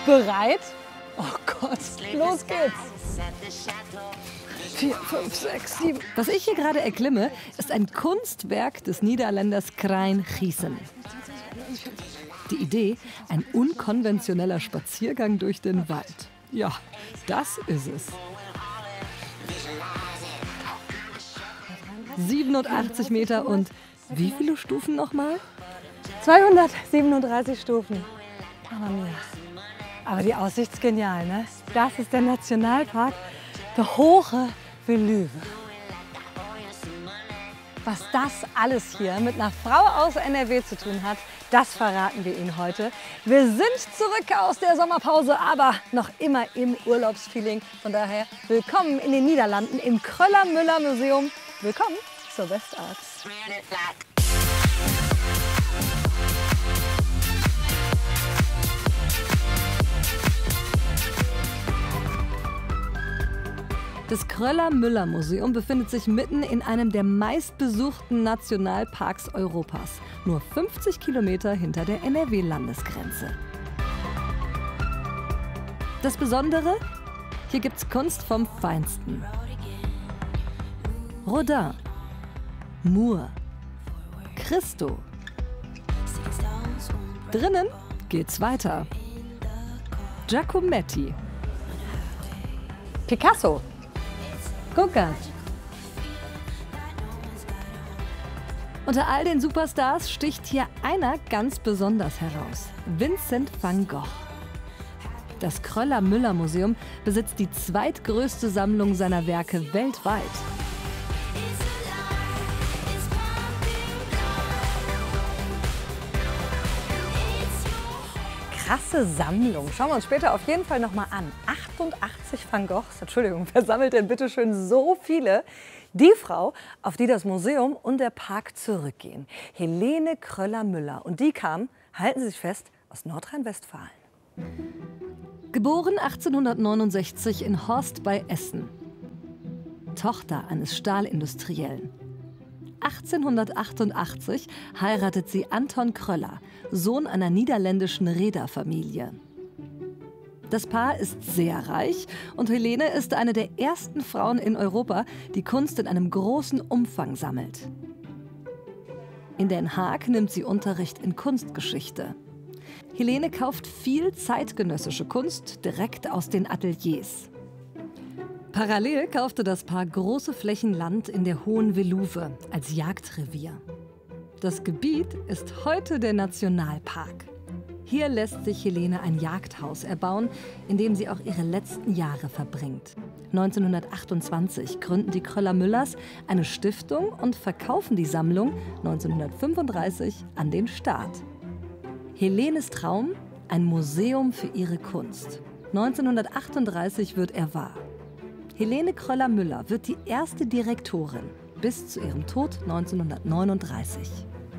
Bereit? Oh Gott, los geht's. 4, 5, 6, 7. Was ich hier gerade erklimme, ist ein Kunstwerk des Niederländers Krijn Gießen. Die Idee, ein unkonventioneller Spaziergang durch den Wald. Ja, das ist es. 87 Meter und wie viele Stufen nochmal? 237 Stufen. Mama mia. Aber die Aussicht ist genial, ne? Das ist der Nationalpark der Hoge Veluwe. Was das alles hier mit einer Frau aus NRW zu tun hat, das verraten wir Ihnen heute. Wir sind zurück aus der Sommerpause, aber noch immer im Urlaubsfeeling. Von daher willkommen in den Niederlanden im Kröller-Müller-Museum. Willkommen zur Westarts. Das Kröller-Müller-Museum befindet sich mitten in einem der meistbesuchten Nationalparks Europas, nur 50 Kilometer hinter der NRW-Landesgrenze. Das Besondere? Hier gibt's Kunst vom Feinsten. Rodin, Moore, Christo. Drinnen geht's weiter. Giacometti, Picasso. Guck an. Unter all den Superstars sticht hier einer ganz besonders heraus: Vincent van Gogh. Das Kröller-Müller-Museum besitzt die zweitgrößte Sammlung seiner Werke weltweit. Krasse Sammlung. Schauen wir uns später auf jeden Fall noch mal an. 88 Van Goghs. Entschuldigung, wer sammelt denn bitte schön so viele? Die Frau, auf die das Museum und der Park zurückgehen. Helene Kröller-Müller. Und die kam, halten Sie sich fest, aus Nordrhein-Westfalen. Geboren 1869 in Horst bei Essen. Tochter eines Stahlindustriellen. 1888 heiratet sie Anton Kröller, Sohn einer niederländischen Reederfamilie. Das Paar ist sehr reich und Helene ist eine der ersten Frauen in Europa, die Kunst in einem großen Umfang sammelt. In Den Haag nimmt sie Unterricht in Kunstgeschichte. Helene kauft viel zeitgenössische Kunst direkt aus den Ateliers. Parallel kaufte das Paar große Flächen Land in der Hohen Veluwe als Jagdrevier. Das Gebiet ist heute der Nationalpark. Hier lässt sich Helene ein Jagdhaus erbauen, in dem sie auch ihre letzten Jahre verbringt. 1928 gründen die Kröller-Müllers eine Stiftung und verkaufen die Sammlung 1935 an den Staat. Helenes Traum? Ein Museum für ihre Kunst. 1938 wird er wahr. Helene Kröller-Müller wird die erste Direktorin bis zu ihrem Tod 1939.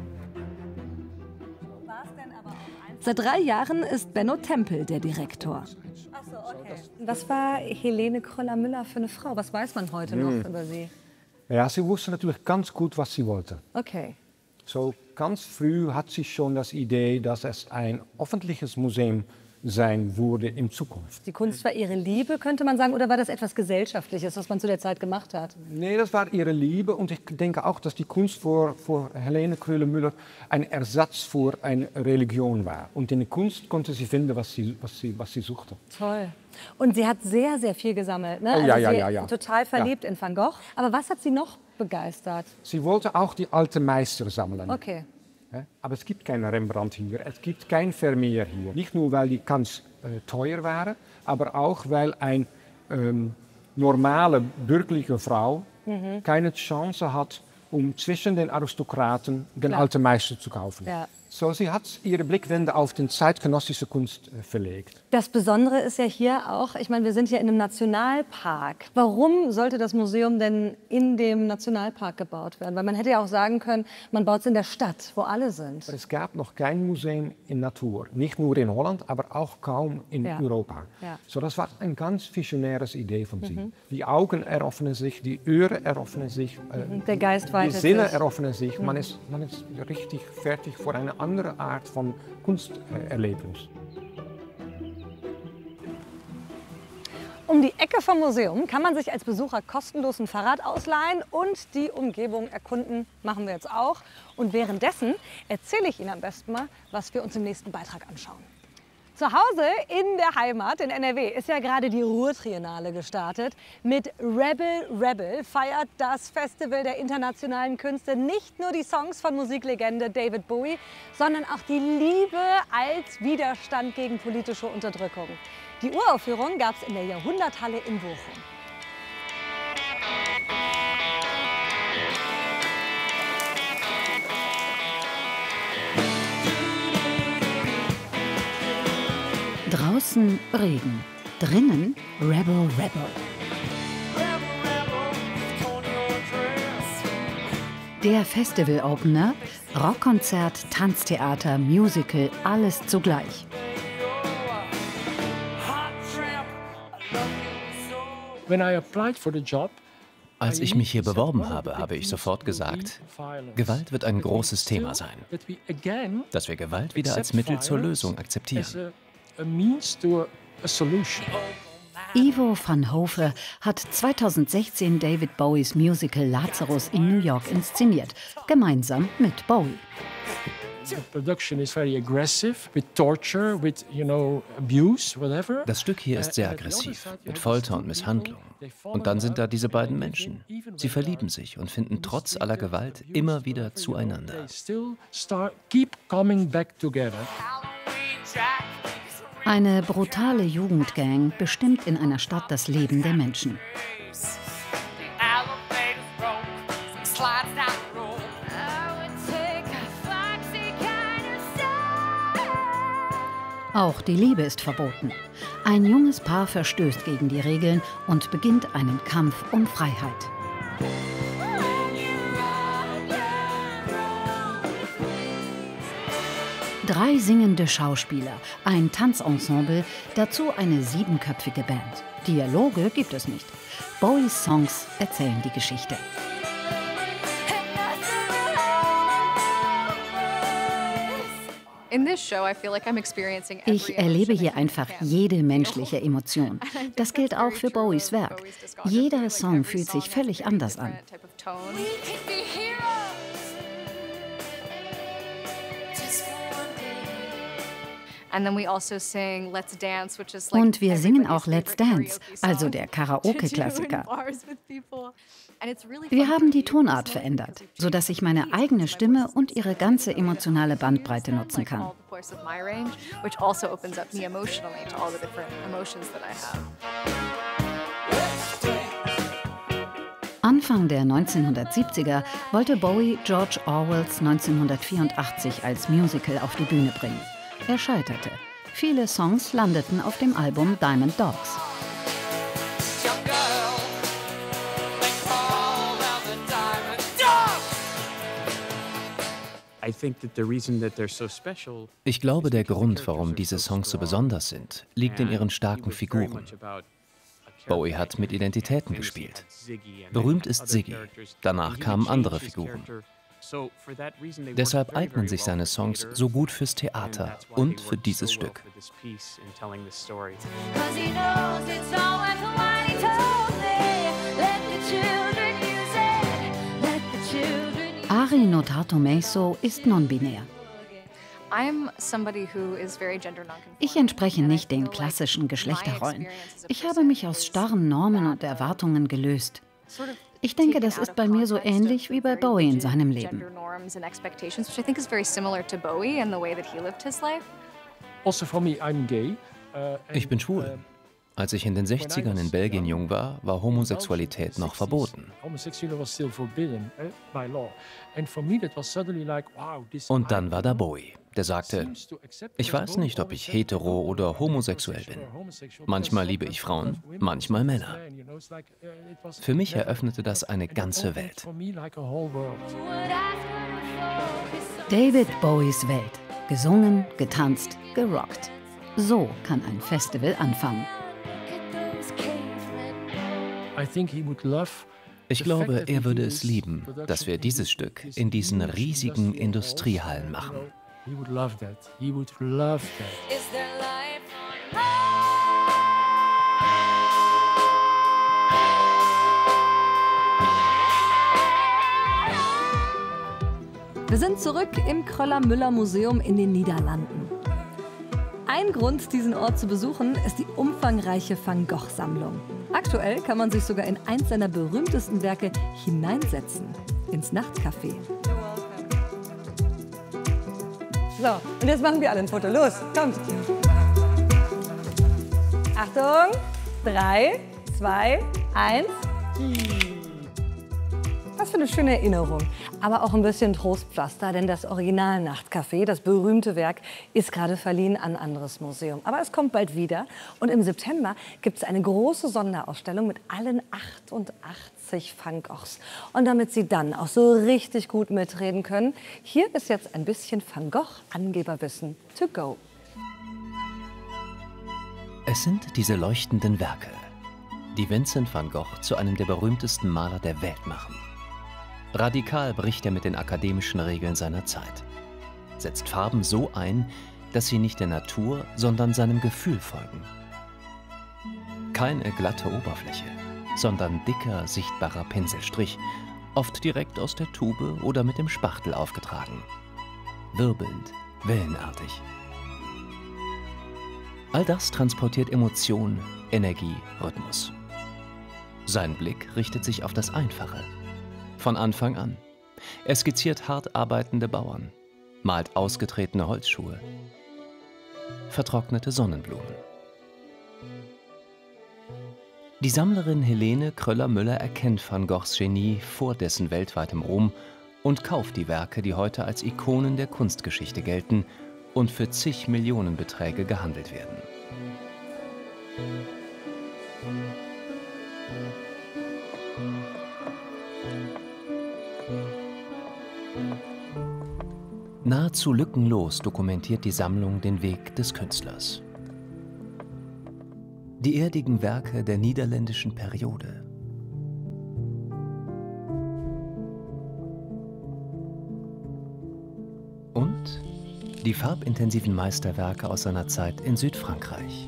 Seit 3 Jahren ist Benno Tempel der Direktor. Ach so, okay. Was war Helene Kröller-Müller für eine Frau? Was weiß man heute noch über sie? Ja, sie wusste natürlich ganz gut, was sie wollte. Okay. So ganz früh hat sie schon das Idee, dass es ein öffentliches Museum sein würde in Zukunft. Die Kunst war ihre Liebe, könnte man sagen, oder war das etwas Gesellschaftliches, was man zu der Zeit gemacht hat? Nee, das war ihre Liebe und ich denke auch, dass die Kunst für Helene Kröller-Müller ein Ersatz für eine Religion war. Und in der Kunst konnte sie finden, was sie suchte. Toll. Und sie hat sehr, sehr viel gesammelt, ne? Oh, ja, also ja. Total verliebt in Van Gogh. Aber was hat sie noch begeistert? Sie wollte auch die alten Meister sammeln. Okay. Aber es gibt keinen Rembrandt hier, es gibt kein Vermeer hier. Nicht nur, weil die ganz teuer waren, aber auch, weil eine normale bürgerliche Frau keine Chance hat, um zwischen den Aristokraten den alten Meister zu kaufen. Ja. So, sie hat ihre Blickwende auf die zeitgenössische Kunst verlegt. Das Besondere ist ja hier auch, ich meine, wir sind hier in einem Nationalpark. Warum sollte das Museum denn in dem Nationalpark gebaut werden? Weil man hätte ja auch sagen können, man baut es in der Stadt, wo alle sind. Aber es gab noch kein Museum in Natur. Nicht nur in Holland, aber auch kaum in Europa. Ja. So, das war eine ganz visionäre Idee von sie. Die Augen eröffnen sich, die Ohren eröffnen sich. Der Geist weitet sich. Die Sinne eröffnen sich. Man ist richtig fertig für eine andere Art von Kunsterlebnis. Um die Ecke vom Museum kann man sich als Besucher kostenlos ein Fahrrad ausleihen und die Umgebung erkunden. Machen wir jetzt auch. Und währenddessen erzähle ich Ihnen am besten mal, was wir uns im nächsten Beitrag anschauen. Zu Hause in der Heimat in NRW ist ja gerade die Ruhr-Triennale gestartet. Mit Rebel Rebel feiert das Festival der internationalen Künste nicht nur die Songs von Musiklegende David Bowie, sondern auch die Liebe als Widerstand gegen politische Unterdrückung. Die Uraufführung gab es in der Jahrhunderthalle in Bochum. Draußen Regen, drinnen Rebel Rebel. Der Festival-Opener, Rockkonzert, Tanztheater, Musical, alles zugleich. Als ich mich hier beworben habe, habe ich sofort gesagt, Gewalt wird ein großes Thema sein. Dass wir Gewalt wieder als Mittel zur Lösung akzeptieren. Ivo van Hove hat 2016 David Bowies Musical Lazarus in New York inszeniert, gemeinsam mit Bowie. Das Stück hier ist sehr aggressiv, mit Folter und Misshandlung. Und dann sind da diese beiden Menschen. Sie verlieben sich und finden trotz aller Gewalt immer wieder zueinander. Eine brutale Jugendgang bestimmt in einer Stadt das Leben der Menschen. Auch die Liebe ist verboten. Ein junges Paar verstößt gegen die Regeln und beginnt einen Kampf um Freiheit. Drei singende Schauspieler, ein Tanzensemble, dazu eine 7-köpfige Band. Dialoge gibt es nicht. Bowies Songs erzählen die Geschichte. Ich erlebe hier einfach jede menschliche Emotion. Das gilt auch für Bowies Werk. Jeder Song fühlt sich völlig anders an. Und wir singen auch Let's Dance, also der Karaoke-Klassiker. Wir haben die Tonart verändert, sodass ich meine eigene Stimme und ihre ganze emotionale Bandbreite nutzen kann. Anfang der 1970er wollte Bowie George Orwells 1984 als Musical auf die Bühne bringen. Er scheiterte. Viele Songs landeten auf dem Album Diamond Dogs. Ich glaube, der Grund, warum diese Songs so besonders sind, liegt in ihren starken Figuren. Bowie hat mit Identitäten gespielt. Berühmt ist Ziggy, danach kamen andere Figuren. Deshalb eignen sich seine Songs so gut fürs Theater und für dieses Stück. Ari Notato Meiso ist non-binär. Ich entspreche nicht den klassischen Geschlechterrollen. Ich habe mich aus starren Normen und Erwartungen gelöst. Ich denke, das ist bei mir so ähnlich wie bei Bowie in seinem Leben. Ich bin schwul. Als ich in den 60ern in Belgien jung war, war Homosexualität noch verboten. Und dann war da Bowie, der sagte, ich weiß nicht, ob ich hetero oder homosexuell bin. Manchmal liebe ich Frauen, manchmal Männer. Für mich eröffnete das eine ganze Welt. David Bowies Welt. Gesungen, getanzt, gerockt. So kann ein Festival anfangen. Ich glaube, er würde es lieben, dass wir dieses Stück in diesen riesigen Industriehallen machen. Wir sind zurück im Kröller-Müller-Museum in den Niederlanden. Ein Grund, diesen Ort zu besuchen, ist die umfangreiche Van Gogh-Sammlung. Aktuell kann man sich sogar in eins seiner berühmtesten Werke hineinsetzen, ins Nachtcafé. So, und jetzt machen wir alle ein Foto. Los, kommt. Achtung, 3, 2, 1. Was für eine schöne Erinnerung. Aber auch ein bisschen Trostpflaster, denn das Original-Nachtcafé, das berühmte Werk, ist gerade verliehen an ein anderes Museum. Aber es kommt bald wieder und im September gibt es eine große Sonderausstellung mit allen 88 Van Goghs. Und damit Sie dann auch so richtig gut mitreden können, hier ist jetzt ein bisschen Van Gogh-Angeberwissen to go. Es sind diese leuchtenden Werke, die Vincent van Gogh zu einem der berühmtesten Maler der Welt machen. Radikal bricht er mit den akademischen Regeln seiner Zeit, setzt Farben so ein, dass sie nicht der Natur, sondern seinem Gefühl folgen. Keine glatte Oberfläche, sondern dicker, sichtbarer Pinselstrich, oft direkt aus der Tube oder mit dem Spachtel aufgetragen. Wirbelnd, wellenartig. All das transportiert Emotion, Energie, Rhythmus. Sein Blick richtet sich auf das Einfache. Von Anfang an. Er skizziert hart arbeitende Bauern, malt ausgetretene Holzschuhe, vertrocknete Sonnenblumen. Die Sammlerin Helene Kröller-Müller erkennt Van Goghs Genie vor dessen weltweitem Ruhm und kauft die Werke, die heute als Ikonen der Kunstgeschichte gelten und für zig Millionenbeträge gehandelt werden. Nahezu lückenlos dokumentiert die Sammlung den Weg des Künstlers. Die erdigen Werke der niederländischen Periode. Und die farbintensiven Meisterwerke aus seiner Zeit in Südfrankreich.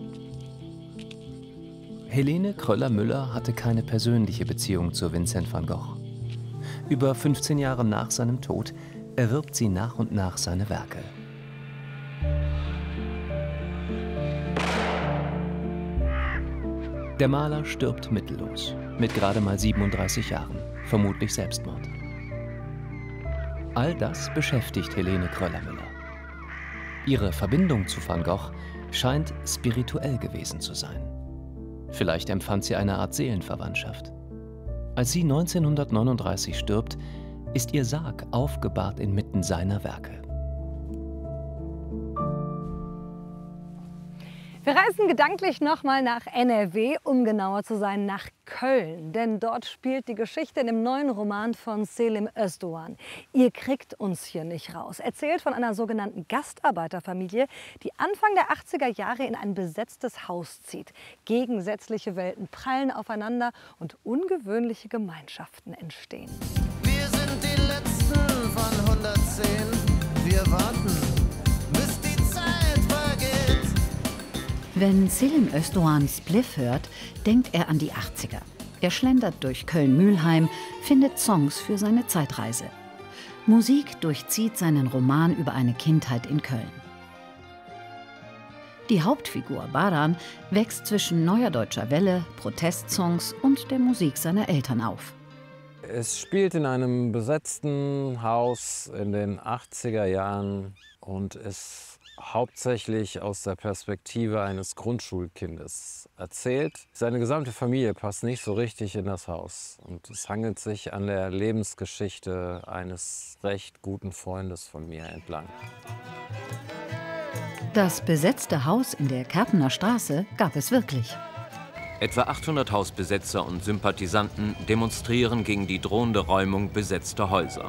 Helene Kröller-Müller hatte keine persönliche Beziehung zu Vincent van Gogh. Über 15 Jahre nach seinem Tod erwirbt sie nach und nach seine Werke. Der Maler stirbt mittellos, mit gerade mal 37 Jahren, vermutlich Selbstmord. All das beschäftigt Helene Kröller-Müller. Ihre Verbindung zu Van Gogh scheint spirituell gewesen zu sein. Vielleicht empfand sie eine Art Seelenverwandtschaft. Als sie 1939 stirbt, ist ihr Sarg aufgebahrt inmitten seiner Werke. Wir reisen gedanklich nochmal nach NRW, um genauer zu sein, nach Köln. Denn dort spielt die Geschichte in dem neuen Roman von Selim Özdoğan. Ihr kriegt uns hier nicht raus. Erzählt von einer sogenannten Gastarbeiterfamilie, die Anfang der 80er Jahre in ein besetztes Haus zieht. Gegensätzliche Welten prallen aufeinander und ungewöhnliche Gemeinschaften entstehen. Wir sind die Letzten von 110. Wir warten, bis die Zeit vergeht. Wenn Selim Özdoğan Spliff hört, denkt er an die 80er. Er schlendert durch Köln-Mülheim, findet Songs für seine Zeitreise. Musik durchzieht seinen Roman über eine Kindheit in Köln. Die Hauptfigur Baran wächst zwischen Neuer Deutscher Welle, Protestsongs und der Musik seiner Eltern auf. Es spielt in einem besetzten Haus in den 80er Jahren und ist hauptsächlich aus der Perspektive eines Grundschulkindes erzählt. Seine gesamte Familie passt nicht so richtig in das Haus und es hangelt sich an der Lebensgeschichte eines recht guten Freundes von mir entlang. Das besetzte Haus in der Kerpener Straße gab es wirklich. Etwa 800 Hausbesetzer und Sympathisanten demonstrieren gegen die drohende Räumung besetzter Häuser.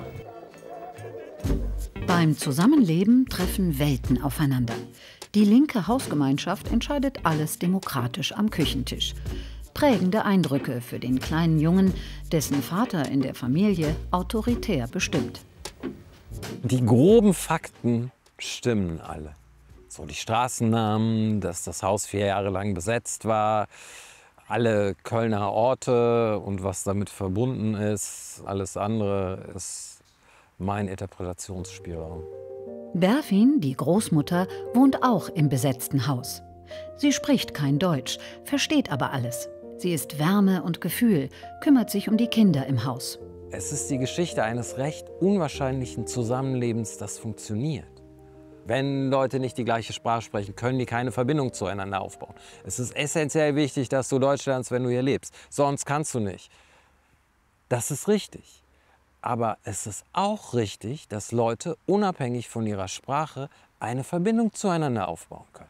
Beim Zusammenleben treffen Welten aufeinander. Die linke Hausgemeinschaft entscheidet alles demokratisch am Küchentisch. Prägende Eindrücke für den kleinen Jungen, dessen Vater in der Familie autoritär bestimmt. Die groben Fakten stimmen alle. So die Straßennamen, dass das Haus 4 Jahre lang besetzt war, alle Kölner Orte und was damit verbunden ist. Alles andere ist mein Interpretationsspielraum. Berfin, die Großmutter, wohnt auch im besetzten Haus. Sie spricht kein Deutsch, versteht aber alles. Sie ist Wärme und Gefühl, kümmert sich um die Kinder im Haus. Es ist die Geschichte eines recht unwahrscheinlichen Zusammenlebens, das funktioniert. Wenn Leute nicht die gleiche Sprache sprechen, können die keine Verbindung zueinander aufbauen. Es ist essentiell wichtig, dass du Deutsch lernst, wenn du hier lebst. Sonst kannst du nicht. Das ist richtig. Aber es ist auch richtig, dass Leute unabhängig von ihrer Sprache eine Verbindung zueinander aufbauen können.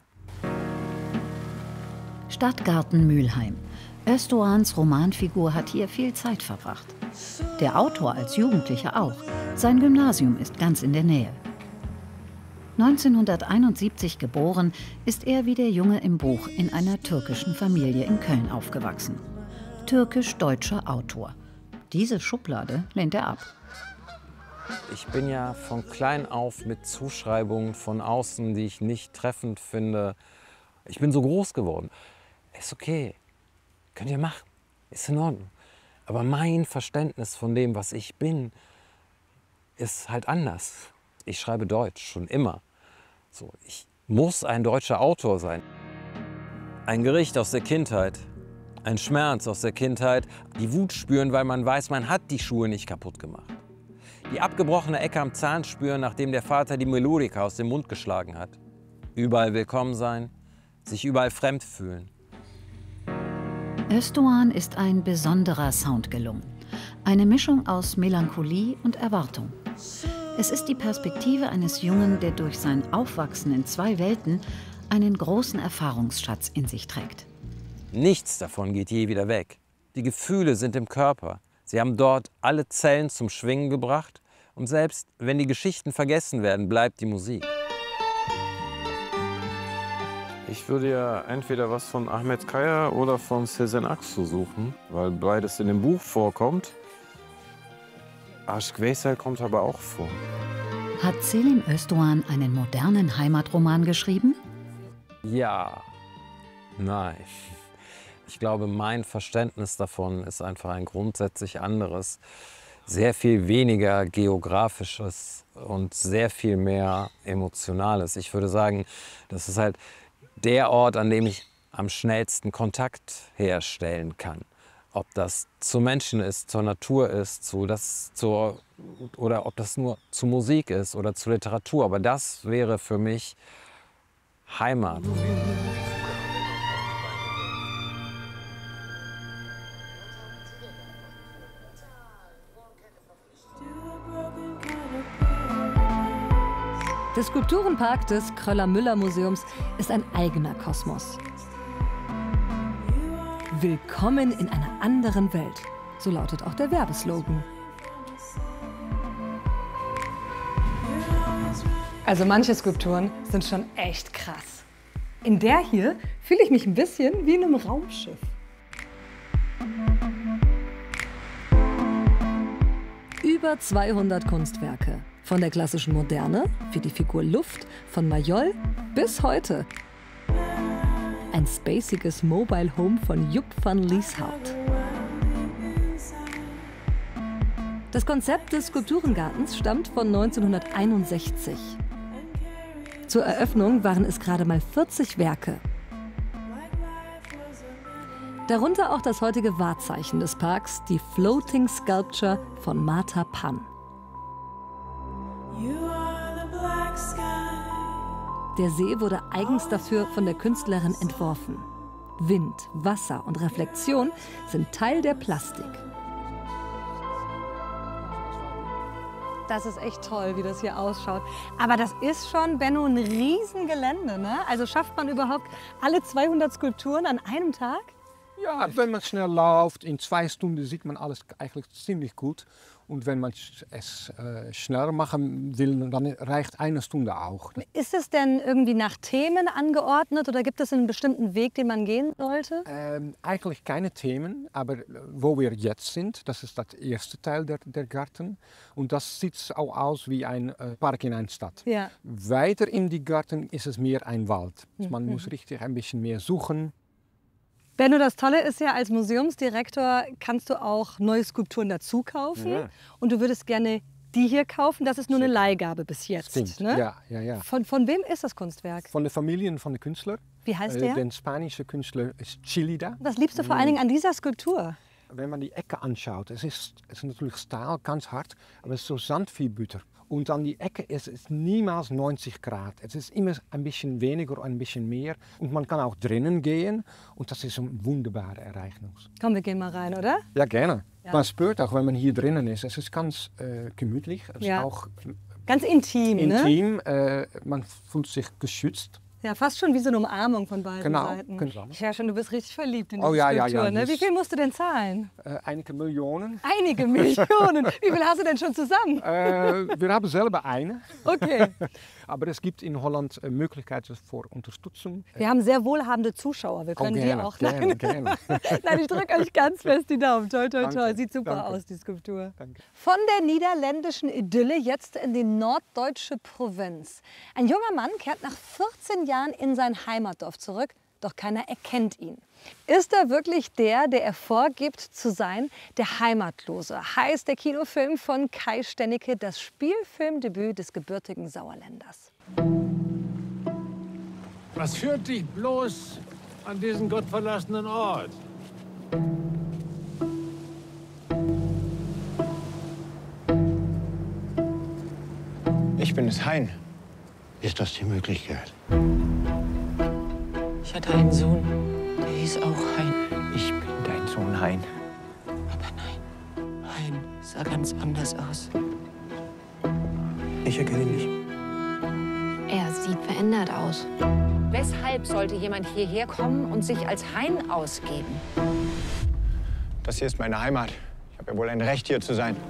Stadtgarten Mülheim. Özdoğan's Romanfigur hat hier viel Zeit verbracht. Der Autor als Jugendlicher auch. Sein Gymnasium ist ganz in der Nähe. 1971 geboren, ist er wie der Junge im Buch in einer türkischen Familie in Köln aufgewachsen. Türkisch-deutscher Autor. Diese Schublade lehnt er ab. Ich bin ja von klein auf mit Zuschreibungen von außen, die ich nicht treffend finde. Ich bin so groß geworden. Ist okay, könnt ihr machen, ist in Ordnung. Aber mein Verständnis von dem, was ich bin, ist halt anders. Ich schreibe Deutsch, schon immer. So, ich muss ein deutscher Autor sein. Ein Gericht aus der Kindheit, ein Schmerz aus der Kindheit, die Wut spüren, weil man weiß, man hat die Schuhe nicht kaputt gemacht. Die abgebrochene Ecke am Zahn spüren, nachdem der Vater die Melodika aus dem Mund geschlagen hat. Überall willkommen sein, sich überall fremd fühlen. Özdoğan ist ein besonderer Sound gelungen. Eine Mischung aus Melancholie und Erwartung. Es ist die Perspektive eines Jungen, der durch sein Aufwachsen in zwei Welten einen großen Erfahrungsschatz in sich trägt. Nichts davon geht je wieder weg. Die Gefühle sind im Körper. Sie haben dort alle Zellen zum Schwingen gebracht. Und selbst wenn die Geschichten vergessen werden, bleibt die Musik. Ich würde ja entweder was von Ahmet Kaya oder von Sezen Aksu suchen, weil beides in dem Buch vorkommt. Aşk Veysel kommt aber auch vor. Hat Selim Özdoğan einen modernen Heimatroman geschrieben? Ja, nein. Ich glaube, mein Verständnis davon ist einfach ein grundsätzlich anderes. Sehr viel weniger geografisches und sehr viel mehr emotionales. Ich würde sagen, das ist halt der Ort, an dem ich am schnellsten Kontakt herstellen kann. Ob das zu Menschen ist, zur Natur ist, oder ob das nur zu Musik ist oder zu Literatur. Aber das wäre für mich Heimat. Der Skulpturenpark des Kröller-Müller-Museums ist ein eigener Kosmos. Willkommen in einer anderen Welt. So lautet auch der Werbeslogan. Also manche Skulpturen sind schon echt krass. In der hier fühle ich mich ein bisschen wie in einem Raumschiff. Über 200 Kunstwerke. Von der klassischen Moderne, wie die Figur Luft von Mayol, bis heute. Ein spaciges Mobile Home von Joep van Lieshout. Das Konzept des Skulpturengartens stammt von 1961. Zur Eröffnung waren es gerade mal 40 Werke. Darunter auch das heutige Wahrzeichen des Parks, die Floating Sculpture von Marta Pan. Der See wurde eigens dafür von der Künstlerin entworfen. Wind, Wasser und Reflexion sind Teil der Plastik. Das ist echt toll, wie das hier ausschaut. Aber das ist schon, Benno, ein Riesengelände, ne? Also schafft man überhaupt alle 200 Skulpturen an einem Tag? Ja, wenn man schnell läuft, in 2 Stunden sieht man alles eigentlich ziemlich gut. Und wenn man es schneller machen will, dann reicht 1 Stunde auch. Ist es denn irgendwie nach Themen angeordnet oder gibt es einen bestimmten Weg, den man gehen sollte? Eigentlich keine Themen, aber wo wir jetzt sind, das ist das erste Teil der Garten. Und das sieht auch aus wie ein Park in einer Stadt. Ja. Weiter in die Garten ist es mehr ein Wald. Also man muss richtig ein bisschen mehr suchen. Benno, das Tolle ist ja, als Museumsdirektor kannst du auch neue Skulpturen dazu kaufen. Ja. Und du würdest gerne die hier kaufen. Das ist nur eine Leihgabe bis jetzt. Stimmt, Ne? ja. Von wem ist das Kunstwerk? Von der Familie von den Künstler. Wie heißt der? Der spanische Künstler ist Chilida. Was liebst du vor allen Dingen an dieser Skulptur? Wenn man die Ecke anschaut, es ist natürlich Stahl, ganz hart, aber es ist so Sandviehbutter. Und an die Ecke ist es niemals 90 Grad. Es ist immer ein bisschen weniger, ein bisschen mehr. Und man kann auch drinnen gehen und das ist ein wunderbares Ereignis. Komm, wir gehen mal rein, oder? Ja, gerne. Ja. Man spürt auch, wenn man hier drinnen ist, es ist ganz gemütlich. Es ist Ja. auch Ganz intim, ne? intim. Man fühlt sich geschützt. Ja, fast schon wie so eine Umarmung von beiden Genau, Seiten. genau. Ich höre schon, du bist richtig verliebt in diese Oh, ja, Skulptur. ja, Ne? das- Wie viel musst du denn zahlen? Einige Millionen. Einige Millionen. Wie viel hast du denn schon zusammen? Wir haben selber eine. Okay. Aber es gibt in Holland Möglichkeiten für Unterstützung. Wir haben sehr wohlhabende Zuschauer. Wir können gerne, die auch. gerne, Nein. gerne. Nein, ich drücke euch ganz fest die Daumen. Toi, toi, toi. Danke, Sieht super danke. aus, die Skulptur. Danke. Von der niederländischen Idylle jetzt in die norddeutsche Provinz. Ein junger Mann kehrt nach 14 Jahren in sein Heimatdorf zurück, doch keiner erkennt ihn. Ist er wirklich der er vorgibt zu sein? Der Heimatlose heißt der Kinofilm von Kai Stennecke, das Spielfilmdebüt des gebürtigen Sauerländers. Was führt dich bloß an diesen gottverlassenen Ort? Ich bin es, Hein. Ist das die Möglichkeit? Ich hatte einen Sohn, der hieß auch Hein. Ich bin dein Sohn, Hein. Aber nein, Hein sah ganz anders aus. Ich erkenne ihn nicht. Er sieht verändert aus. Weshalb sollte jemand hierher kommen und sich als Hein ausgeben? Das hier ist meine Heimat. Ich habe ja wohl ein Recht, hier zu sein.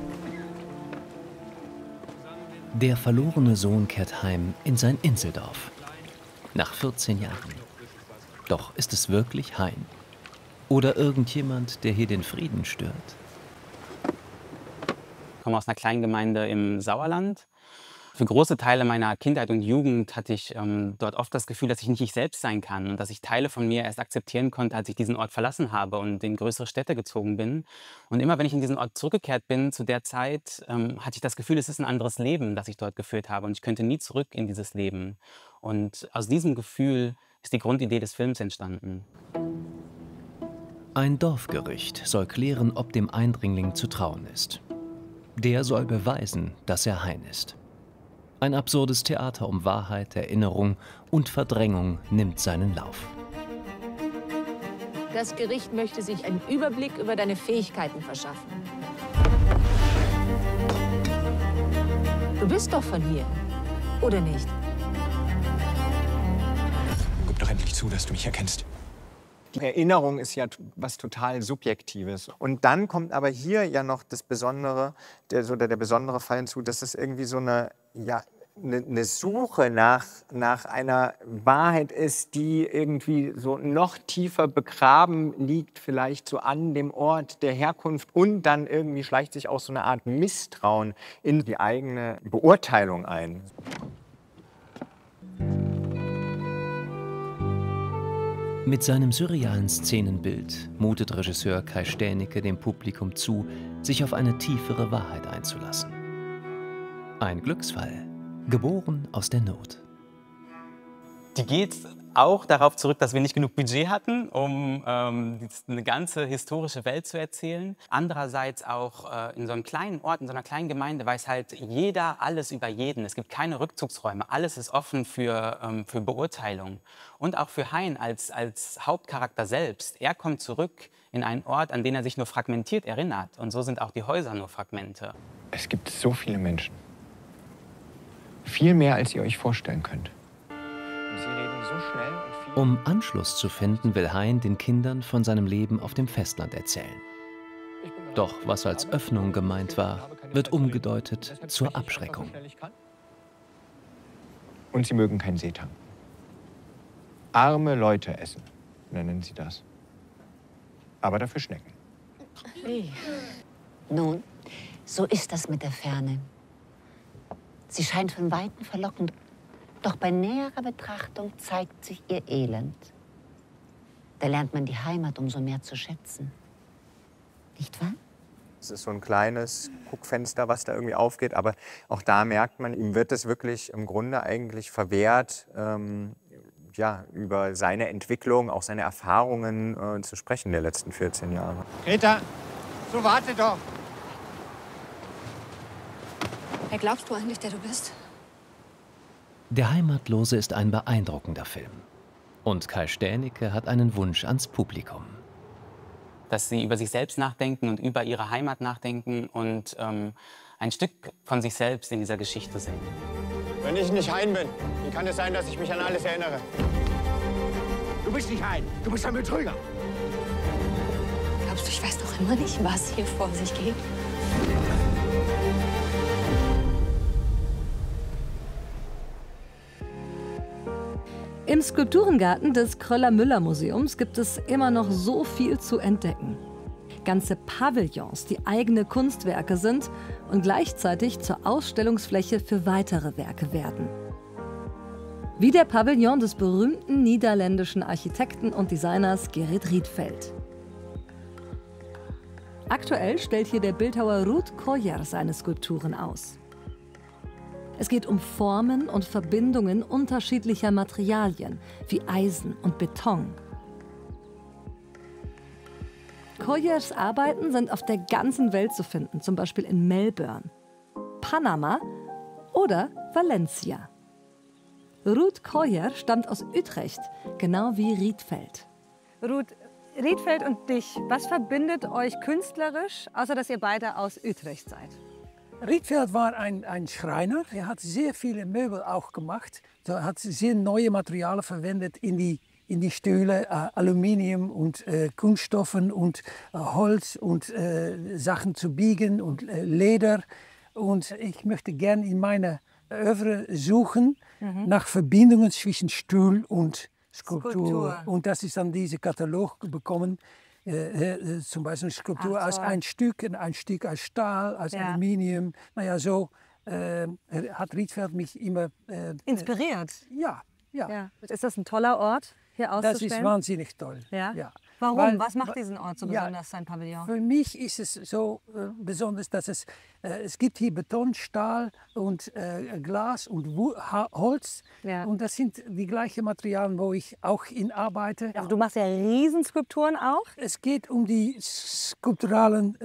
Der verlorene Sohn kehrt heim in sein Inseldorf. Nach 14 Jahren. Doch ist es wirklich Hein? Oder irgendjemand, der hier den Frieden stört? Ich komme aus einer kleinen Gemeinde im Sauerland. Für große Teile meiner Kindheit und Jugend hatte ich dort oft das Gefühl, dass ich nicht ich selbst sein kann und dass ich Teile von mir erst akzeptieren konnte, als ich diesen Ort verlassen habe und in größere Städte gezogen bin. Und immer, wenn ich in diesen Ort zurückgekehrt bin, zu der Zeit, hatte ich das Gefühl, es ist ein anderes Leben, das ich dort geführt habe und ich könnte nie zurück in dieses Leben. Und aus diesem Gefühl ist die Grundidee des Films entstanden. Ein Dorfgericht soll klären, ob dem Eindringling zu trauen ist. Der soll beweisen, dass er Hein ist. Ein absurdes Theater um Wahrheit, Erinnerung und Verdrängung nimmt seinen Lauf. Das Gericht möchte sich einen Überblick über deine Fähigkeiten verschaffen. Du bist doch von hier, oder nicht? Gib doch endlich zu, dass du mich erkennst. Erinnerung ist ja was total Subjektives. Und dann kommt aber hier ja noch das Besondere, der besondere Fall hinzu, dass es irgendwie so eine Suche nach einer Wahrheit ist, die irgendwie so noch tiefer begraben liegt, vielleicht so an dem Ort der Herkunft. Und dann irgendwie schleicht sich auch so eine Art Misstrauen in die eigene Beurteilung ein. Mit seinem surrealen Szenenbild mutet Regisseur Kai Stennecke dem Publikum zu, sich auf eine tiefere Wahrheit einzulassen. Ein Glücksfall, geboren aus der Not. Die geht auch darauf zurück, dass wir nicht genug Budget hatten, um eine ganze historische Welt zu erzählen. Andererseits auch in so einem kleinen Ort, in so einer kleinen Gemeinde weiß halt jeder alles über jeden. Es gibt keine Rückzugsräume. Alles ist offen für Beurteilung. Und auch für Hein als Hauptcharakter selbst. Er kommt zurück in einen Ort, an den er sich nur fragmentiert erinnert. Und so sind auch die Häuser nur Fragmente. Es gibt so viele Menschen. Viel mehr, als ihr euch vorstellen könnt. Und sie reden so schnell und viel. Um Anschluss zu finden, will Hein den Kindern von seinem Leben auf dem Festland erzählen. Doch was als Öffnung gemeint war, wird umgedeutet zur Abschreckung. Und sie mögen keinen Seetang. Arme Leute essen, nennen sie das. Aber dafür Schnecken. Nun, so ist das mit der Ferne. Sie scheint von Weitem verlockend, doch bei näherer Betrachtung zeigt sich ihr Elend. Da lernt man die Heimat umso mehr zu schätzen. Nicht wahr? Es ist so ein kleines Guckfenster, was da irgendwie aufgeht. Aber auch da merkt man, ihm wird es wirklich im Grunde eigentlich verwehrt, ja, über seine Entwicklung, auch seine Erfahrungen zu sprechen der letzten 14 Jahre. Greta, so warte doch. Wer glaubst du eigentlich, der du bist? Der Heimatlose ist ein beeindruckender Film. Und Kai Stänicke hat einen Wunsch ans Publikum. Dass sie über sich selbst nachdenken und über ihre Heimat nachdenken und ein Stück von sich selbst in dieser Geschichte sehen. Wenn ich nicht Hein bin, wie kann es sein, dass ich mich an alles erinnere? Du bist nicht Hein, du bist ein Betrüger. Glaubst du, ich weiß noch immer nicht, was hier vor sich geht? Im Skulpturengarten des Kröller-Müller-Museums gibt es immer noch so viel zu entdecken. Ganze Pavillons, die eigene Kunstwerke sind und gleichzeitig zur Ausstellungsfläche für weitere Werke werden. Wie der Pavillon des berühmten niederländischen Architekten und Designers Gerrit Rietveld. Aktuell stellt hier der Bildhauer Ruud Kröyer seine Skulpturen aus. Es geht um Formen und Verbindungen unterschiedlicher Materialien, wie Eisen und Beton. Kröyers Arbeiten sind auf der ganzen Welt zu finden, zum Beispiel in Melbourne, Panama oder Valencia. Ruud Kröyer stammt aus Utrecht, genau wie Rietveld. Ruud, Rietveld und dich, was verbindet euch künstlerisch, außer dass ihr beide aus Utrecht seid? Rietveld war ein Schreiner. Er hat sehr viele Möbel auch gemacht. Er hat sehr neue Materialien verwendet in die Stühle, Aluminium und Kunststoffen und Holz und Sachen zu biegen und Leder. Und ich möchte gerne in meiner Oeuvre suchen nach Verbindungen zwischen Stuhl und Skulptur. Und das ist dann dieser Katalog bekommen. Zum Beispiel eine Skulptur aus ein Stück aus Stahl, aus Aluminium. Naja, so hat Rietveld mich immer inspiriert. Ja. Ist das ein toller Ort, hier auszustellen? Das ist wahnsinnig toll. Ja. Warum? Was macht diesen Ort so besonders, sein Pavillon? Für mich ist es so besonders, dass es gibt hier Beton, Stahl und Glas und Holz. Ja. Und das sind die gleichen Materialien, wo ich auch arbeite. Also du machst ja Riesenskulpturen auch? Es geht um die skulpturalen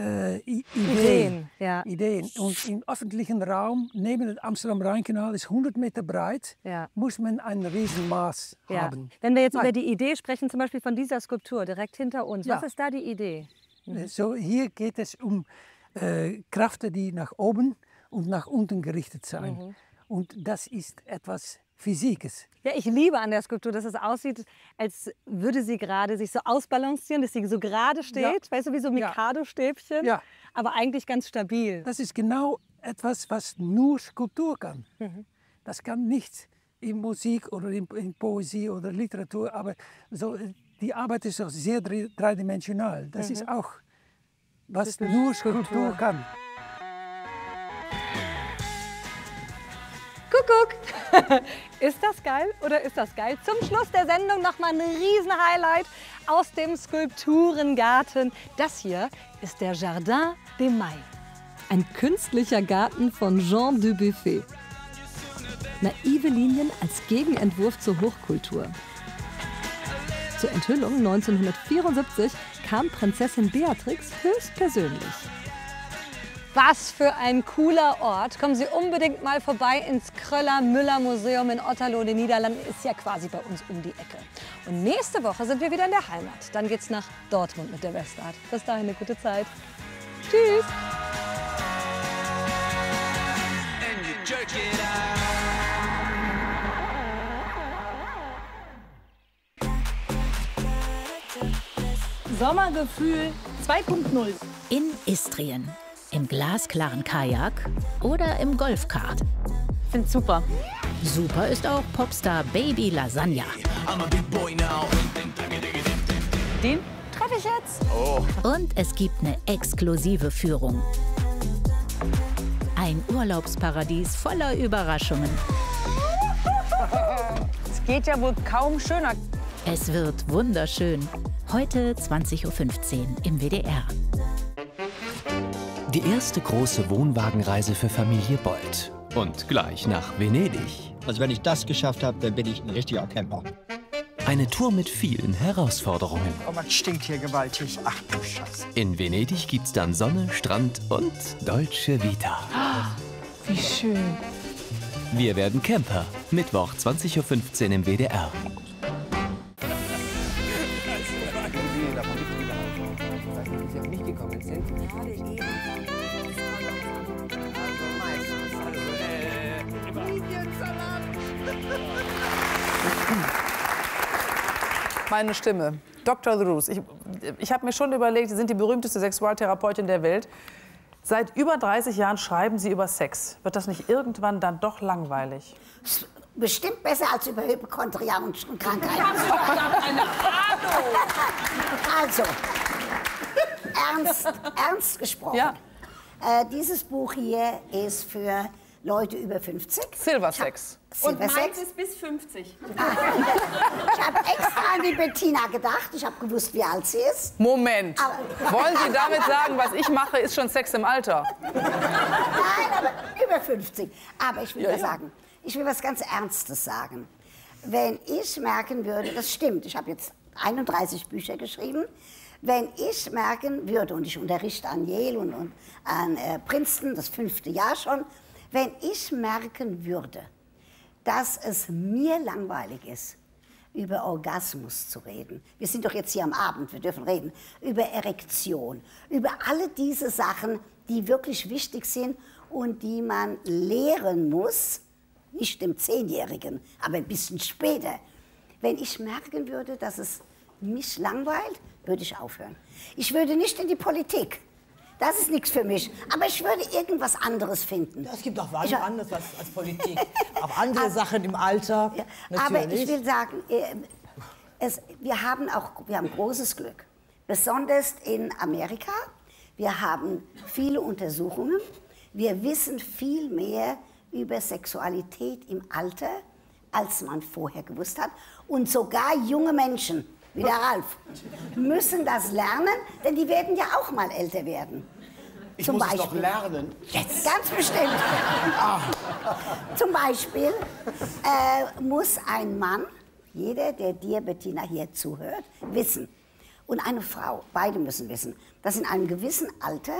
Ideen. Ja. Ideen. Und im öffentlichen Raum, neben dem Amsterdam-Rheinkanal, ist 100 Meter breit, muss man ein Riesenmaß haben. Wenn wir jetzt über die Idee sprechen, zum Beispiel von dieser Skulptur direkt hinter uns, was ist da die Idee? So, hier geht es um Kräfte, die nach oben und nach unten gerichtet sind. Und das ist etwas Physikes. Ja, ich liebe an der Skulptur, dass es aussieht, als würde sie gerade sich so ausbalancieren, dass sie so gerade steht, weißt du, wie so Mikado-Stäbchen, aber eigentlich ganz stabil. Das ist genau etwas, was nur Skulptur kann. Das kann nicht in Musik oder in Poesie oder Literatur, aber so, die Arbeit ist auch sehr dreidimensional. Das ist auch, was nur Skulptur kann. Kuckuck! Ist das geil oder ist das geil? Zum Schluss der Sendung nochmal ein Riesen-Highlight aus dem Skulpturengarten. Das hier ist der Jardin des Mai. Ein künstlicher Garten von Jean Dubuffet. Naive Linien als Gegenentwurf zur Hochkultur. Zur Enthüllung 1974 kam Prinzessin Beatrix höchstpersönlich. Was für ein cooler Ort. Kommen Sie unbedingt mal vorbei ins Kröller-Müller-Museum in Otterlo in den Niederlanden. Ist ja quasi bei uns um die Ecke. Und nächste Woche sind wir wieder in der Heimat. Dann geht's nach Dortmund mit der Westart. Bis dahin eine gute Zeit. Tschüss. Sommergefühl 2.0. In Istrien. Im glasklaren Kajak oder im Golfkart. Find's super. Super ist auch Popstar Baby Lasagna. Den treffe ich jetzt. Oh. Und es gibt eine exklusive Führung. Ein Urlaubsparadies voller Überraschungen. Es geht ja wohl kaum schöner. Es wird wunderschön. Heute 20:15 Uhr im WDR. Die erste große Wohnwagenreise für Familie Bold. Und gleich nach Venedig. Also wenn ich das geschafft habe, dann bin ich ein richtiger Camper. Eine Tour mit vielen Herausforderungen. Oh, man stinkt hier gewaltig. Ach du Scheiße. In Venedig gibt's dann Sonne, Strand und Dolce Vita. Wie schön. Wir werden Camper. Mittwoch 20:15 Uhr im WDR. Meine Stimme, Dr. Drews. Ich habe mir schon überlegt, Sie sind die berühmteste Sexualtherapeutin der Welt. Seit über 30 Jahren schreiben Sie über Sex. Wird das nicht irgendwann dann doch langweilig? Bestimmt besser als über Hypochondria und Krankheiten. Ich habe keine Ahnung. Also, ernst gesprochen. Ja. Dieses Buch hier ist für Leute über 50. Silversex. Und meins ist bis 50. Ich habe extra an die Bettina gedacht. Ich habe gewusst, wie alt sie ist. Moment. Wollen Sie damit sagen, was ich mache, ist schon Sex im Alter? Nein, aber über 50. Aber ich will was sagen. Ich will was ganz Ernstes sagen. Wenn ich merken würde, das stimmt, ich habe jetzt 31 Bücher geschrieben, wenn ich merken würde, und ich unterrichte an Yale und an Princeton, das 5. Jahr schon, wenn ich merken würde, dass es mir langweilig ist, über Orgasmus zu reden. Wir sind doch jetzt hier am Abend, wir dürfen reden. Über Erektion, über alle diese Sachen, die wirklich wichtig sind und die man lehren muss, nicht dem 10-Jährigen, aber ein bisschen später. Wenn ich merken würde, dass es mich langweilt, würde ich aufhören. Ich würde nicht in die Politik. Das ist nichts für mich. Aber ich würde irgendwas anderes finden. Es gibt auch was anderes als Politik. Auch andere Sachen im Alter. Ja, aber ich will sagen, wir haben großes Glück. Besonders in Amerika. Wir haben viele Untersuchungen. Wir wissen viel mehr über Sexualität im Alter, als man vorher gewusst hat. Und sogar junge Menschen, wie der Ralf, müssen das lernen, denn die werden ja auch mal älter werden. Ich muss es doch lernen. Jetzt. Ganz bestimmt. Zum Beispiel muss ein Mann, jeder, der dir, Bettina, hier zuhört, wissen, und eine Frau, beide müssen wissen, dass in einem gewissen Alter,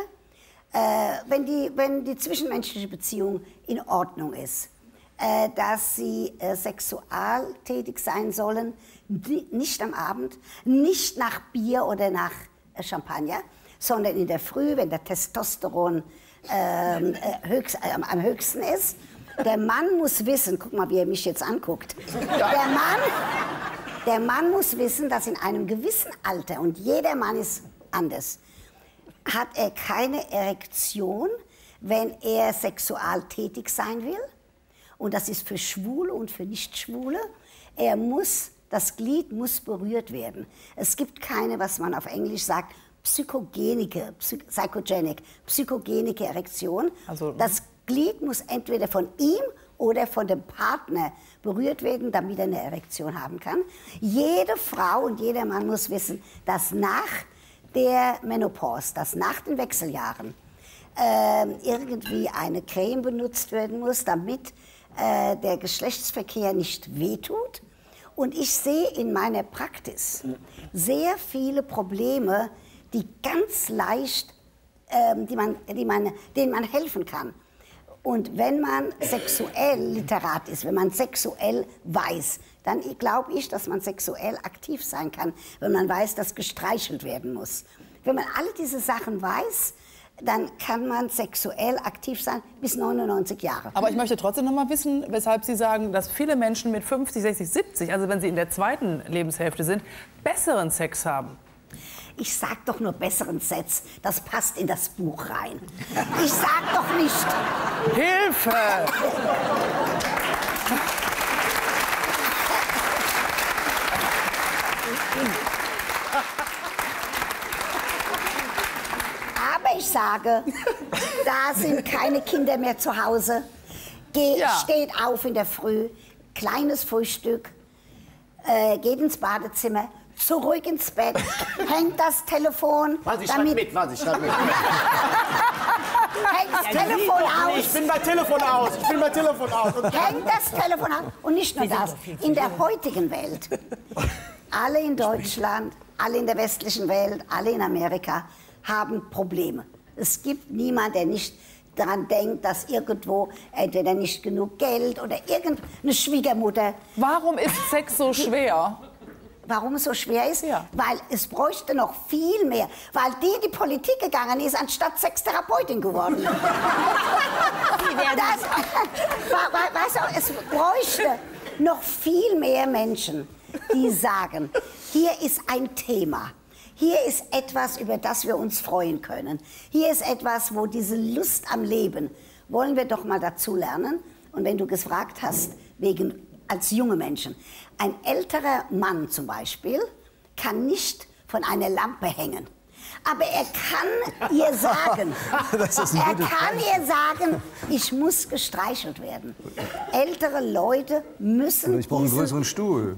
wenn die zwischenmenschliche Beziehung in Ordnung ist, dass sie sexualtätig sein sollen, nicht am Abend, nicht nach Bier oder nach Champagner, sondern in der Früh, wenn der Testosteron am höchsten ist. Der Mann muss wissen, guck mal, wie er mich jetzt anguckt, der Mann muss wissen, dass in einem gewissen Alter, und jeder Mann ist anders, hat er keine Erektion, wenn er sexualtätig sein will. Und das ist für Schwule und für Nicht-Schwule. Das Glied muss berührt werden. Es gibt keine, was man auf Englisch sagt, psychogenic Erektion. Also, das Glied muss entweder von ihm oder von dem Partner berührt werden, damit er eine Erektion haben kann. Jede Frau und jeder Mann muss wissen, dass nach der Menopause, dass nach den Wechseljahren irgendwie eine Creme benutzt werden muss, damit der Geschlechtsverkehr nicht wehtut. Und ich sehe in meiner Praxis sehr viele Probleme, die ganz leicht, denen man helfen kann. Und wenn man sexuell literat ist, wenn man sexuell weiß, dann glaube ich, dass man sexuell aktiv sein kann, wenn man weiß, dass gestreichelt werden muss. Wenn man alle diese Sachen weiß, dann kann man sexuell aktiv sein bis 99 Jahre. Aber ich möchte trotzdem noch mal wissen, weshalb Sie sagen, dass viele Menschen mit 50, 60, 70, also wenn sie in der zweiten Lebenshälfte sind, besseren Sex haben. Ich sag doch nur besseren Sex, das passt in das Buch rein. Ich sag doch nicht... Hilfe! Aber ich sage, da sind keine Kinder mehr zu Hause. Steht auf in der Früh, kleines Frühstück, geht ins Badezimmer, zurück ins Bett, hängt das Telefon. Schreib mit. Hängt das Telefon aus. Ich bin bei Telefon aus. Hängt das Telefon aus. Und nicht nur das. In der heutigen Welt, alle in Deutschland, alle in der westlichen Welt, alle in Amerika haben Probleme. Es gibt niemanden, der nicht daran denkt, dass irgendwo entweder nicht genug Geld oder irgendeine Schwiegermutter... Warum ist Sex so schwer? Warum es so schwer ist? Ja. Weil es bräuchte noch viel mehr. Weil die in die Politik gegangen ist, anstatt Sextherapeutin geworden. Weißt du, es bräuchte noch viel mehr Menschen, die sagen, hier ist ein Thema. Hier ist etwas, über das wir uns freuen können. Hier ist etwas, wo diese Lust am Leben, wollen wir doch mal dazu lernen. Und wenn du gefragt hast, als junge Menschen, ein älterer Mann zum Beispiel kann nicht von einer Lampe hängen. Aber er kann ihr sagen, ich muss gestreichelt werden. Ältere Leute müssen. Ich brauche einen größeren Stuhl.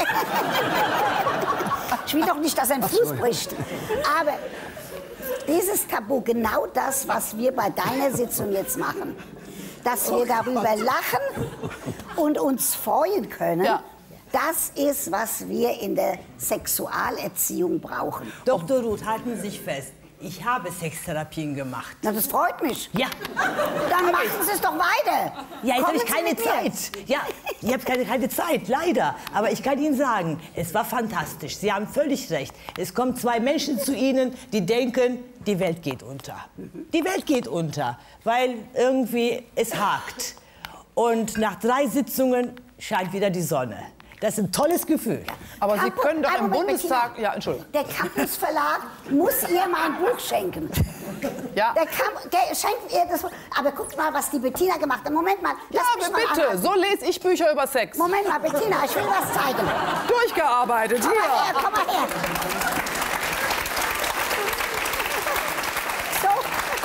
Ich will doch nicht, dass ein Fuß bricht. Aber dieses Tabu, genau das, was wir bei deiner Sitzung jetzt machen, dass wir darüber lachen und uns freuen können. Ja. Das ist, was wir in der Sexualerziehung brauchen. Dr. Ruth, halten Sie sich fest. Ich habe Sextherapien gemacht. Na, das freut mich. Ja. Dann machen Sie es doch weiter. Ja, jetzt habe ich keine Zeit. Ja, ich habe keine Zeit, leider. Aber ich kann Ihnen sagen, es war fantastisch. Sie haben völlig recht. Es kommen zwei Menschen zu Ihnen, die denken, die Welt geht unter. Die Welt geht unter, weil irgendwie es hakt. Und nach 3 Sitzungen scheint wieder die Sonne. Das ist ein tolles Gefühl. Aber Sie können doch im Bundestag... Ja, Entschuldigung. Der Campus Verlag muss ihr mal ein Buch schenken. Ja. Der schenkt ihr das Buch. Aber guckt mal, was die Bettina gemacht hat. Moment mal. Ja, bitte. So lese ich Bücher über Sex. Moment mal, Bettina, ich will was zeigen. Durchgearbeitet. Komm mal her, komm mal her. So.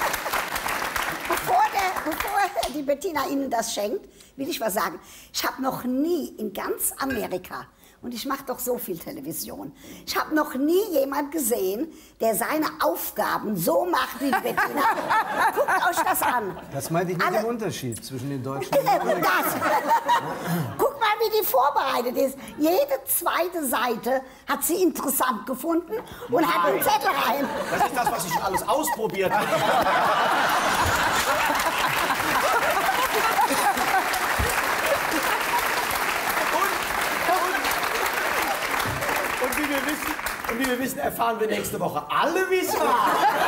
Bevor die Bettina Ihnen das schenkt, will ich was sagen. Ich habe noch nie in ganz Amerika, und ich mache doch so viel Television, ich habe noch nie jemand gesehen, der seine Aufgaben so macht wie die Bettina. Guckt euch das an. Das meinte ich mit dem Unterschied zwischen den Deutschen und den Amerikanern. Guck mal, wie die vorbereitet ist. Jede zweite Seite hat sie interessant gefunden und hat einen Zettel rein. Das ist das, was ich schon alles ausprobiert habe. Und wie wir wissen, erfahren wir nächste Woche alle, wie es war.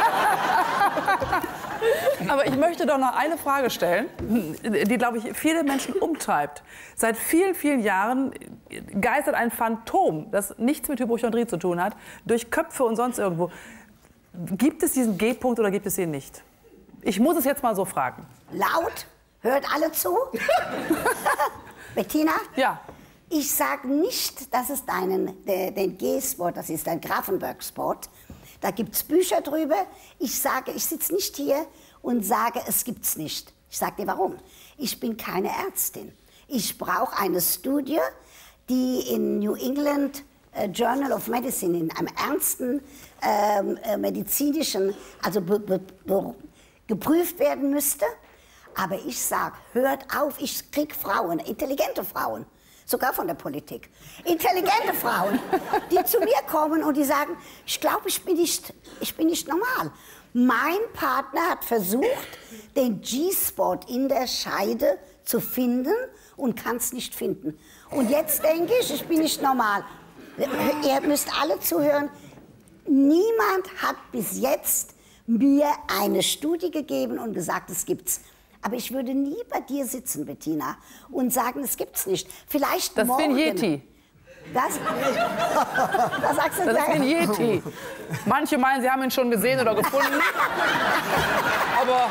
Aber ich möchte doch noch eine Frage stellen, die, glaube ich, viele Menschen umtreibt. Seit vielen, vielen Jahren geistert ein Phantom, das nichts mit Hypochondrie zu tun hat, durch Köpfe und sonst irgendwo. Gibt es diesen G-Punkt oder gibt es ihn nicht? Ich muss es jetzt mal so fragen. Laut? Hört alle zu? Bettina? Ja. Ich sage nicht, dass es den G-Spot, das ist ein Grafenberg-Spot, da gibt es Bücher drüber. Ich sitze nicht hier und sage, es gibt's nicht. Ich sage dir warum. Ich bin keine Ärztin. Ich brauche eine Studie, die in New England Journal of Medicine, in einem ernsten medizinischen, also geprüft werden müsste. Aber ich sage, hört auf, ich kriege Frauen, intelligente Frauen. Sogar von der Politik. Intelligente Frauen, die zu mir kommen und die sagen, ich glaube, ich bin nicht normal. Mein Partner hat versucht, den G-Spot in der Scheide zu finden und kann es nicht finden. Und jetzt denke ich bin nicht normal. Ihr müsst alle zuhören. Niemand hat bis jetzt mir eine Studie gegeben und gesagt, es gibt's. Aber ich würde nie bei dir sitzen, Bettina, und sagen, es gibt's nicht. Vielleicht das morgen. Das ist wie ein Yeti. Was sagst du das ist wie ein Yeti. Manche meinen, sie haben ihn schon gesehen oder gefunden. Aber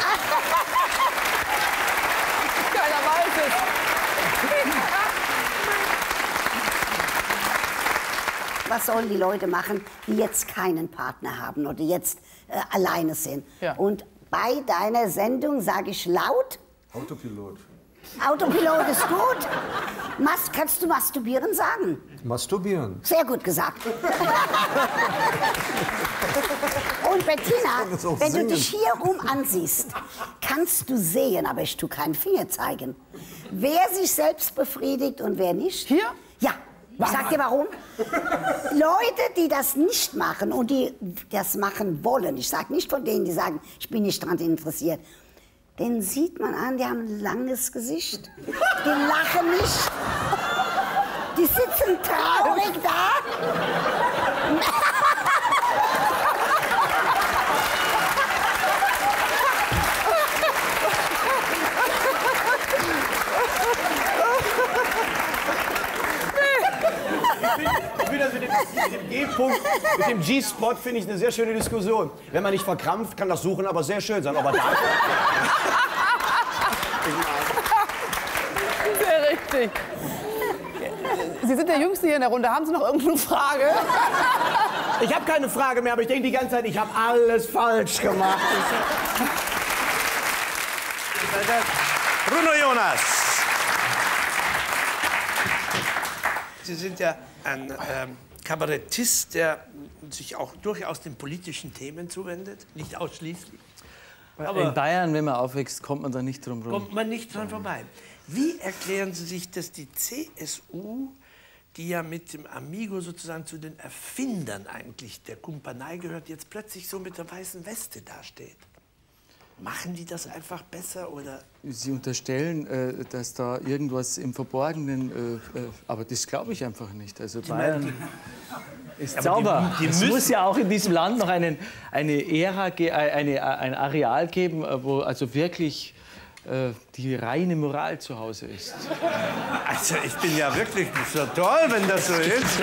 keiner weiß es. Was sollen die Leute machen, die jetzt keinen Partner haben oder jetzt alleine sind? Ja. Und bei deiner Sendung sage ich laut: Autopilot. Autopilot ist gut. Kannst du masturbieren sagen? Masturbieren. Sehr gut gesagt. Und Bettina, wenn du dich hier rum ansiehst, kannst du sehen, aber ich tue keinen Finger zeigen, wer sich selbst befriedigt und wer nicht. Hier? Ja. Ich sag dir warum. Leute, die das nicht machen und die das machen wollen, ich sage nicht von denen, die sagen, ich bin nicht daran interessiert, den sieht man an, die haben ein langes Gesicht, die lachen nicht, die sitzen traurig da. Ich finde das mit dem G-Punkt, mit dem G-Spot, finde ich eine sehr schöne Diskussion. Wenn man nicht verkrampft, kann das Suchen aber sehr schön sein. Aber da Sehr richtig. Sie sind der Jüngste hier in der Runde. Haben Sie noch irgendeine Frage? ich habe keine Frage mehr, aber ich denke die ganze Zeit, ich habe alles falsch gemacht. Bruno Jonas. Sie sind ja ein Kabarettist, der sich auch durchaus den politischen Themen zuwendet, nicht ausschließlich. Aber in Bayern, wenn man aufwächst, kommt man da nicht drum rum. Kommt man nicht dran vorbei. Wie erklären Sie sich, dass die CSU, die ja mit dem Amigo sozusagen zu den Erfindern eigentlich der Kumpanei gehört, jetzt plötzlich so mit der weißen Weste dasteht? Machen die das einfach besser oder? Sie unterstellen, dass da irgendwas im Verborgenen, aber das glaube ich einfach nicht. Also Bayern ist sauber. Es muss ja auch in diesem Land noch eine Ära, ein Areal geben, wo also wirklich die reine Moral zu Hause ist. Also ich bin ja wirklich so toll, wenn das so ist.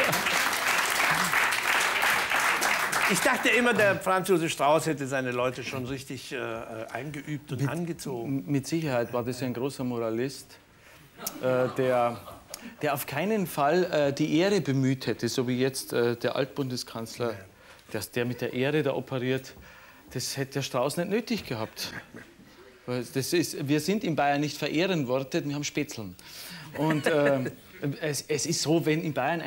Ich dachte immer, der Franz Josef Strauß hätte seine Leute schon richtig eingeübt und angezogen. Mit Sicherheit war das ein großer Moralist, der auf keinen Fall die Ehre bemüht hätte, so wie jetzt der Altbundeskanzler, der mit der Ehre da operiert. Das hätte der Strauß nicht nötig gehabt. Wir sind in Bayern nicht verehren worden, wir haben Spätzeln. Und es ist so, wenn in Bayern